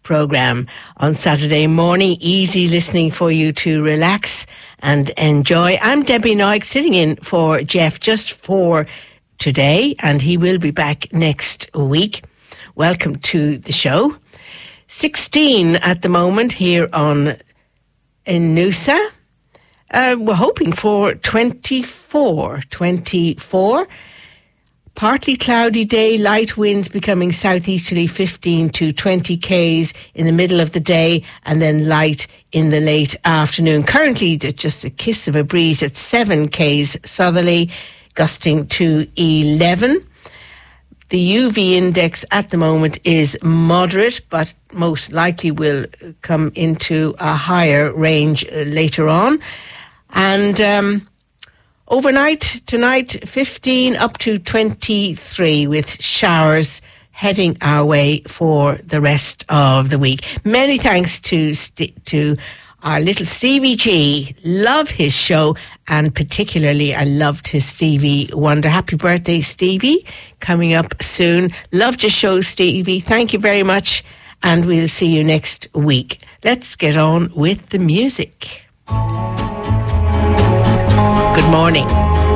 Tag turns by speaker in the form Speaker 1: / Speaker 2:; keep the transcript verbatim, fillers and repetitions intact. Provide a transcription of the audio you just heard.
Speaker 1: programme on Saturday morning. Easy listening for you to relax and enjoy. I'm Debbie Noig, sitting in for Jeff just for today, and he will be back next week. Welcome to the show. sixteen at the moment here on in Noosa. Uh, we're hoping for twenty-four. twenty-four. Partly cloudy day, light winds becoming southeasterly fifteen to twenty k's in the middle of the day, and then light in the late afternoon. Currently, there's just a kiss of a breeze at seven k's southerly, gusting to eleven. The U V index at the moment is moderate, but most likely will come into a higher range later on. And um, overnight, tonight, fifteen up to twenty-three, with showers heading our way for the rest of the week. Many thanks to St- to our little Stevie G. Love his show, and particularly I loved his Stevie Wonder. Happy birthday, Stevie, coming up soon. Loved your show, Stevie. Thank you very much, and we'll see you next week. Let's get on with the music. Good morning.